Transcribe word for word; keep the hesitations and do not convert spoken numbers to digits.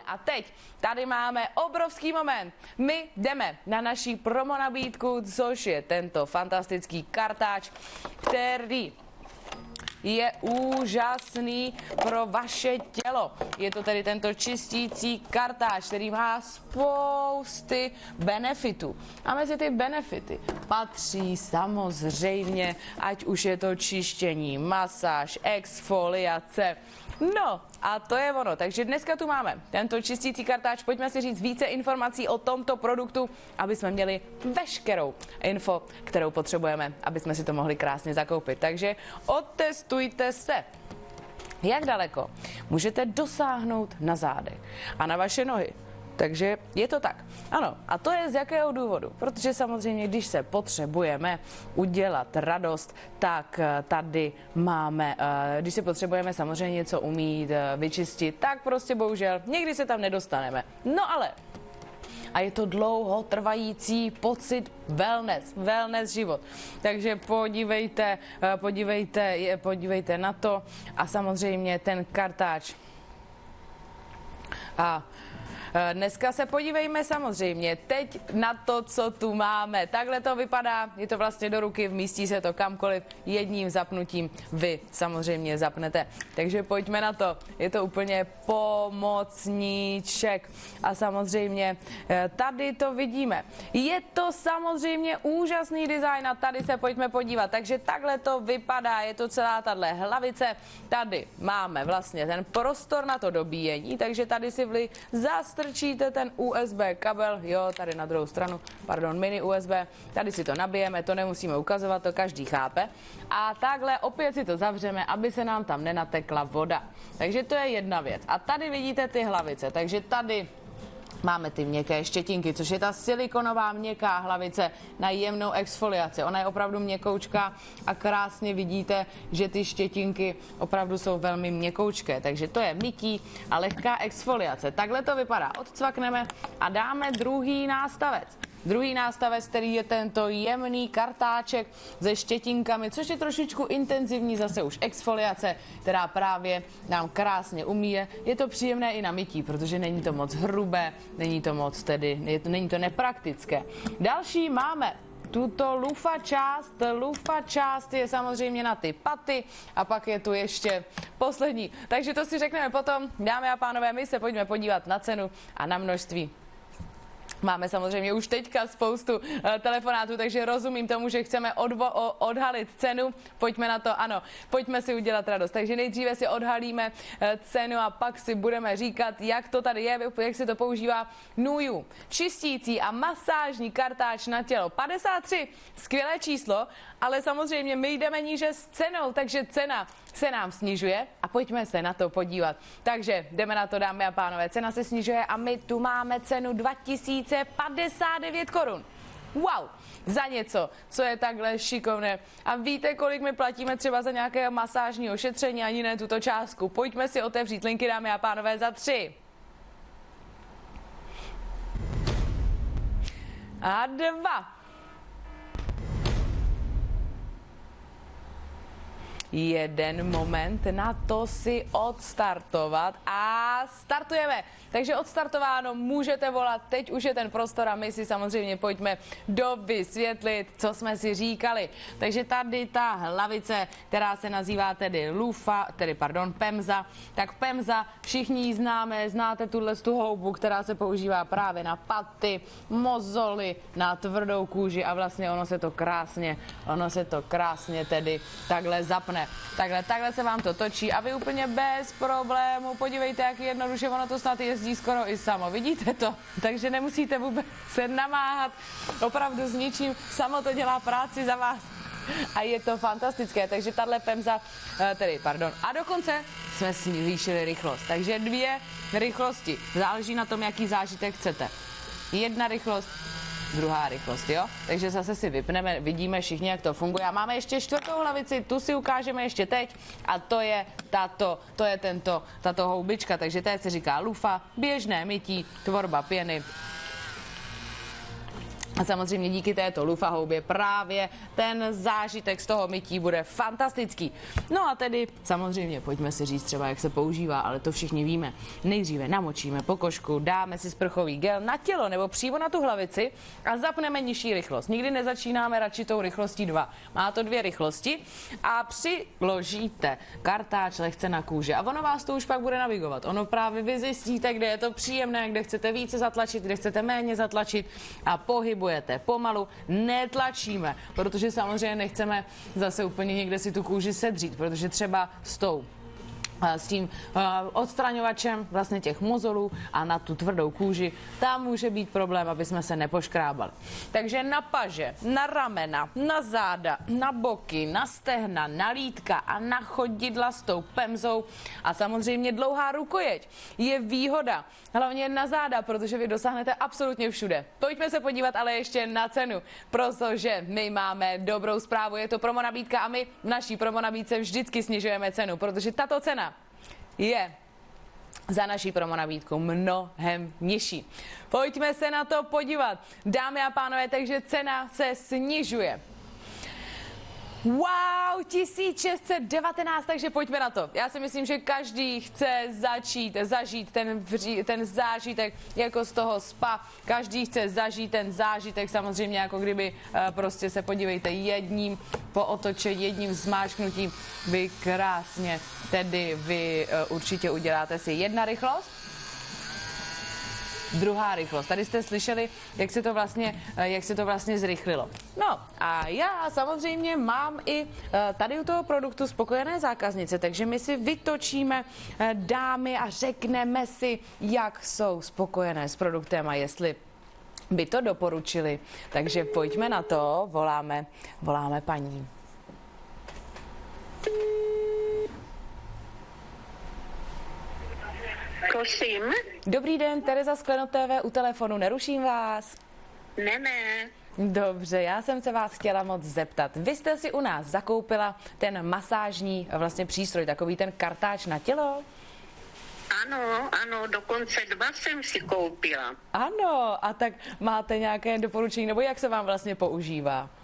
a teď tady máme obrovský moment. My jdeme na naší promo nabídku, což je tento fantastický kartáč, který je úžasný pro vaše tělo. Je to tedy tento čistící kartáč, který má spousty benefitů. A mezi ty benefity patří samozřejmě, ať už je to čištění, masáž, exfoliace. No a to je ono. Takže dneska tu máme tento čistící kartáč. Pojďme si říct více informací o tomto produktu, aby jsme měli veškerou info, kterou potřebujeme, aby jsme si to mohli krásně zakoupit. Takže otestujte se. Jak daleko můžete dosáhnout na zádech a na vaše nohy. Takže je to tak. Ano, a to je z jakého důvodu? Protože samozřejmě, když se potřebujeme udělat radost, tak tady máme, když si potřebujeme samozřejmě něco umít, vyčistit, tak prostě bohužel někdy se tam nedostaneme. No ale a je to dlouhotrvající pocit wellness, wellness život. Takže podívejte, podívejte, podívejte na to a samozřejmě ten kartáč. A dneska se podívejme samozřejmě teď na to, co tu máme. Takhle to vypadá, je to vlastně do ruky, vmístí se to kamkoliv, jedním zapnutím vy samozřejmě zapnete. Takže pojďme na to, je to úplně pomocníček. A samozřejmě tady to vidíme. Je to samozřejmě úžasný design a tady se pojďme podívat. Takže takhle to vypadá, je to celá tahle hlavice. Tady máme vlastně ten prostor na to dobíjení, takže tady si vli zase strčíte ten U S B kabel, jo, tady na druhou stranu, pardon, mini U S B, tady si to nabijeme, to nemusíme ukazovat, to každý chápe. A takhle opět si to zavřeme, aby se nám tam nenatekla voda. Takže to je jedna věc. A tady vidíte ty hlavice, takže tady máme ty měkké štětinky, což je ta silikonová měkká hlavice na jemnou exfoliaci. Ona je opravdu měkoučká a krásně vidíte, že ty štětinky opravdu jsou velmi měkoučké. Takže to je mytí a lehká exfoliace. Takhle to vypadá. Odcvakneme a dáme druhý nástavec. Druhý nástavec, který je tento jemný kartáček se štětinkami, což je trošičku intenzivní zase už exfoliace, která právě nám krásně umíje. Je to příjemné i na mytí, protože není to moc hrubé, není to moc tedy, je to, není to nepraktické. Další máme tuto lufa část. Lufa část je samozřejmě na ty paty a pak je tu ještě poslední. Takže to si řekneme potom, dámy a pánové, my se pojďme podívat na cenu a na množství. Máme samozřejmě už teďka spoustu uh, telefonátů, takže rozumím tomu, že chceme odvo- o, odhalit cenu. Pojďme na to, ano, pojďme si udělat radost. Takže nejdříve si odhalíme uh, cenu a pak si budeme říkat, jak to tady je, jak se to používá. Nuju, čistící a masážní kartáč na tělo. padesát tři, skvělé číslo, ale samozřejmě my jdeme níže s cenou, takže cena se nám snižuje a pojďme se na to podívat. Takže jdeme na to, dámy a pánové, cena se snižuje a my tu máme cenu dva tisíce padesát devět korun. Wow, za něco, co je takhle šikovné. A víte, kolik my platíme třeba za nějaké masážní ošetření, ani ne tuto částku. Pojďme si otevřít linky, dámy a pánové, za tři. A dva. Jeden moment na to si odstartovat a startujeme. Takže odstartováno, můžete volat, teď už je ten prostor a my si samozřejmě pojďme dovysvětlit, co jsme si říkali. Takže tady ta hlavice, která se nazývá tedy lufa, tedy pardon, Pemza, tak Pemza, všichni ji známe, znáte tuhle tu houbu, která se používá právě na paty, mozoly, na tvrdou kůži a vlastně ono se to krásně, ono se to krásně tedy takhle zapne. Takhle, takhle se vám to točí a vy úplně bez problému, podívejte, jak jednoduše ono to snad jezdí skoro i samo, vidíte to? Takže nemusíte vůbec se namáhat, opravdu s ničím, samo to dělá práci za vás a je to fantastické, takže tahle Pemza, tedy pardon, a dokonce jsme si zvýšili rychlost, takže dvě rychlosti, záleží na tom, jaký zážitek chcete. Jedna rychlost, druhá rychlost, jo? Takže zase si vypneme, vidíme všichni, jak to funguje. A máme ještě čtvrtou hlavici, tu si ukážeme ještě teď. A to je tato, to je tento, tato houbička, takže tady se říká lufa, běžné mytí, tvorba pěny. A samozřejmě díky této lufahoubě právě ten zážitek z toho mytí bude fantastický. No a tedy samozřejmě pojďme si říct třeba, jak se používá, ale to všichni víme. Nejdříve namočíme pokožku, dáme si sprchový gel na tělo nebo přímo na tu hlavici a zapneme nižší rychlost. Nikdy nezačínáme radši tou rychlostí dva. Má to dvě rychlosti a přiložíte kartáč lehce na kůži a ono vás to už pak bude navigovat. Ono právě vy zjistíte, kde je to příjemné, kde chcete více zatlačit, kde chcete méně zatlačit a pohybujete pomalu, netlačíme, protože samozřejmě nechceme zase úplně někde si tu kůži sedřít, protože třeba s tou s tím uh, odstraňovačem vlastně těch mozolů a na tu tvrdou kůži, tam může být problém, aby jsme se nepoškrábali. Takže na paže, na ramena, na záda, na boky, na stehna, na lítka a na chodidla s tou pemzou a samozřejmě dlouhá rukojeť je výhoda, hlavně na záda, protože vy dosáhnete absolutně všude. Pojďme se podívat ale ještě na cenu, protože my máme dobrou zprávu, je to promo nabídka a my v naší promo nabídce vždycky snižujeme cenu, protože tato cena je za naší promo nabídkou mnohem nižší. Pojďme se na to podívat. Dámy a pánové, takže cena se snižuje. Wow, tisíc šest set devatenáct, takže pojďme na to. Já si myslím, že každý chce začít, zažít ten, ten zážitek jako z toho spa. Každý chce zažít ten zážitek, samozřejmě jako kdyby prostě se podívejte jedním po otočení, jedním zmáčknutím. Vy krásně, tedy vy určitě uděláte si jedna rychlost. Druhá rychlost. Tady jste slyšeli, jak se to vlastně, jak se to vlastně zrychlilo. No a já samozřejmě mám i tady u toho produktu spokojené zákaznice, takže my si vytočíme dámy a řekneme si, jak jsou spokojené s produktem a jestli by to doporučili. Takže pojďme na to, voláme, voláme paní. Prosím. Dobrý den, Tereza z Kleno T V u telefonu, neruším vás? Ne, ne. Dobře, já jsem se vás chtěla moc zeptat. Vy jste si u nás zakoupila ten masážní vlastně přístroj, takový ten kartáč na tělo? Ano, ano, dokonce dva jsem si koupila. Ano, a tak máte nějaké doporučení, nebo jak se vám vlastně používá?